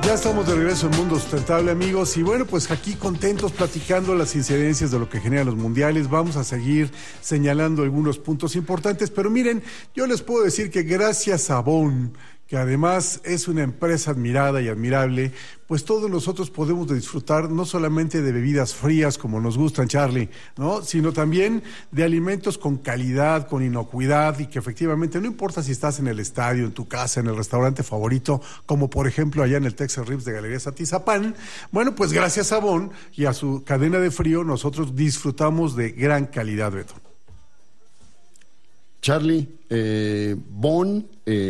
Ya estamos de regreso en Mundo Sustentable, amigos, y bueno, pues aquí contentos platicando las incidencias de lo que generan los mundiales. Vamos a seguir señalando algunos puntos importantes, pero miren, yo les puedo decir que gracias a Bon, que además es una empresa admirada y admirable, pues todos nosotros podemos disfrutar no solamente de bebidas frías como nos gustan, Charlie, ¿no? Sino también de alimentos con calidad, con inocuidad, y que efectivamente no importa si estás en el estadio, en tu casa, en el restaurante favorito, como por ejemplo allá en el Texas Ribs de Galerías Atizapán, bueno, pues gracias a Bon y a su cadena de frío nosotros disfrutamos de gran calidad, Beto. Charlie, Bon,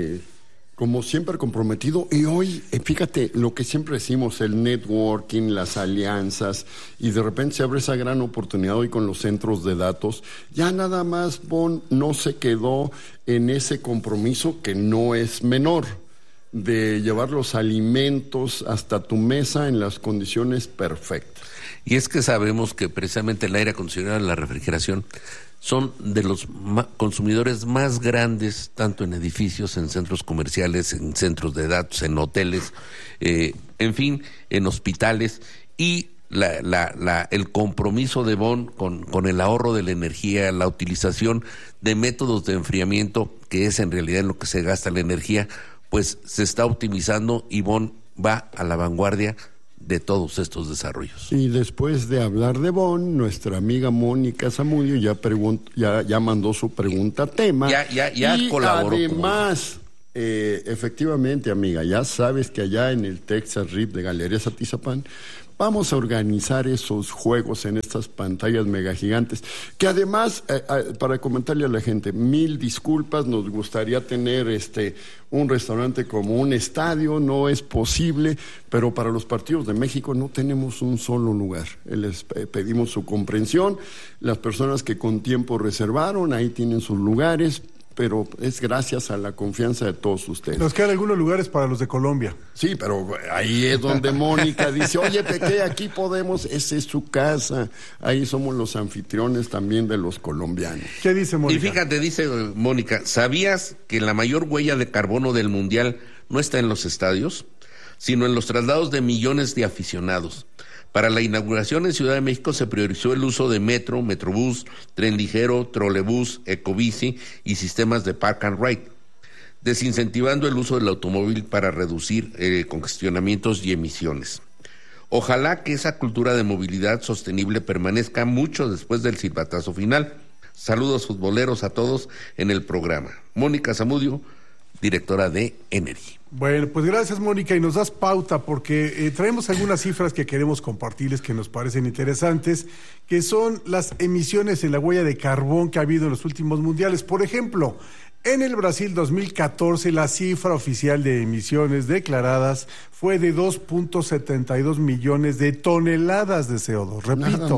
como siempre comprometido, y hoy, fíjate, lo que siempre decimos, el networking, las alianzas, y de repente se abre esa gran oportunidad hoy con los centros de datos. Ya nada más Bon no se quedó en ese compromiso que no es menor, de llevar los alimentos hasta tu mesa en las condiciones perfectas. Y es que sabemos que precisamente el aire acondicionado y la refrigeración son de los consumidores más grandes, tanto en edificios, en centros comerciales, en centros de datos, en hoteles, en fin, en hospitales, y el compromiso de Bon con el ahorro de la energía, la utilización de métodos de enfriamiento, que es en realidad en lo que se gasta la energía, pues se está optimizando, y Bon va a la vanguardia de todos estos desarrollos. Y después de hablar de Bon, nuestra amiga Mónica Zamudio ya mandó su pregunta tema. Ya y colaboró. Además, efectivamente, amiga, ya sabes que allá en el Texas Rib de Galerías Atizapán vamos a organizar esos juegos en estas pantallas mega gigantes, que además, para comentarle a la gente, 1000 disculpas, nos gustaría tener un restaurante como un estadio, no es posible, pero para los partidos de México no tenemos un solo lugar. Les pedimos su comprensión, las personas que con tiempo reservaron, ahí tienen sus lugares, pero es gracias a la confianza de todos ustedes. Nos quedan algunos lugares para los de Colombia. Sí, pero ahí es donde Mónica dice, oye, Peque, aquí podemos, esa es su casa, ahí somos los anfitriones también de los colombianos. ¿Qué dice Mónica? Y fíjate, dice Mónica, ¿sabías que la mayor huella de carbono del Mundial no está en los estadios, sino en los traslados de millones de aficionados? Para la inauguración en Ciudad de México se priorizó el uso de metro, metrobús, tren ligero, trolebús, ecobici y sistemas de park and ride, desincentivando el uso del automóvil para reducir congestionamientos y emisiones. Ojalá que esa cultura de movilidad sostenible permanezca mucho después del silbatazo final. Saludos futboleros a todos en el programa. Mónica Zamudio, directora de Energy. Bueno, pues gracias, Mónica, y nos das pauta porque traemos algunas cifras que queremos compartirles que nos parecen interesantes, que son las emisiones en la huella de carbón que ha habido en los últimos mundiales. Por ejemplo, en el Brasil 2014 la cifra oficial de emisiones declaradas fue de 2.72 millones de toneladas de CO2. Repito,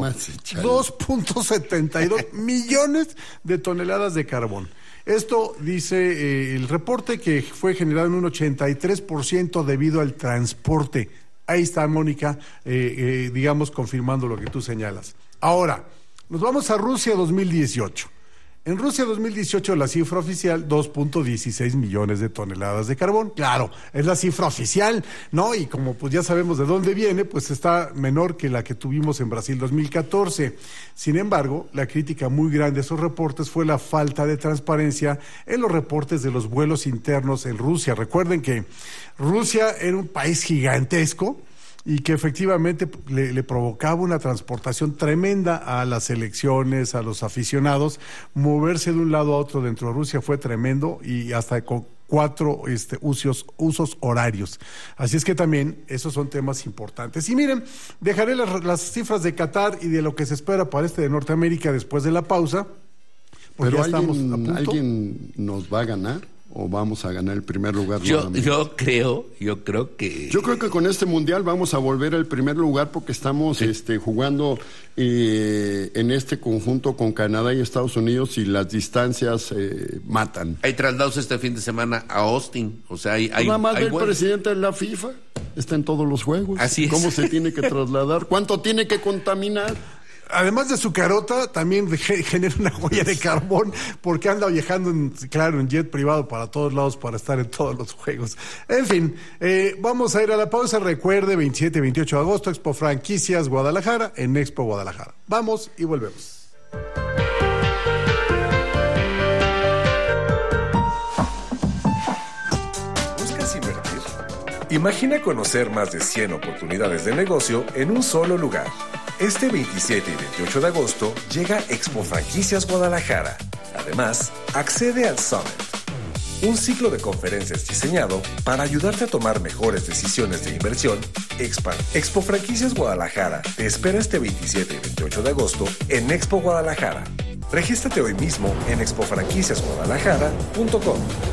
2.72 millones de toneladas de carbón. Esto dice el reporte que fue generado en un 83% debido al transporte. Ahí está, Mónica, digamos, confirmando lo que tú señalas. Ahora, nos vamos a Rusia 2018. En Rusia 2018 la cifra oficial, 2.16 millones de toneladas de carbón. Claro, es la cifra oficial, ¿no? Y como pues ya sabemos de dónde viene, pues está menor que la que tuvimos en Brasil 2014. Sin embargo, la crítica muy grande de esos reportes fue la falta de transparencia en los reportes de los vuelos internos en Rusia. Recuerden que Rusia era un país gigantesco y que efectivamente le provocaba una transportación tremenda a las selecciones, a los aficionados. Moverse de un lado a otro dentro de Rusia fue tremendo, y hasta con 4 usos horarios. Así es que también esos son temas importantes. Y miren, dejaré las cifras de Qatar y de lo que se espera para de Norteamérica después de la pausa. Pero ya estamos a punto. ¿Alguien nos va a ganar? ¿O vamos a ganar el primer lugar? Yo creo que... Yo creo que con este mundial vamos a volver al primer lugar porque estamos jugando en este conjunto con Canadá y Estados Unidos, y las distancias matan. Hay traslados este fin de semana a Austin, o sea, nada más el presidente de la FIFA está en todos los juegos. Así es. ¿Cómo se tiene que trasladar? ¿Cuánto tiene que contaminar? además de su carota, también genera una huella de carbón porque anda viajando, en jet privado para todos lados para estar en todos los juegos. En fin, vamos a ir a la pausa. Recuerde, 27 y 28 de agosto, Expo Franquicias Guadalajara, en Expo Guadalajara. Vamos y volvemos. ¿Buscas invertir? Imagina conocer más de 100 oportunidades de negocio en un solo lugar. Este 27 y 28 de agosto llega Expo Franquicias Guadalajara. Además, accede al Summit, un ciclo de conferencias diseñado para ayudarte a tomar mejores decisiones de inversión. Expo Franquicias Guadalajara te espera este 27 y 28 de agosto en Expo Guadalajara. Regístrate hoy mismo en expofranquiciasguadalajara.com.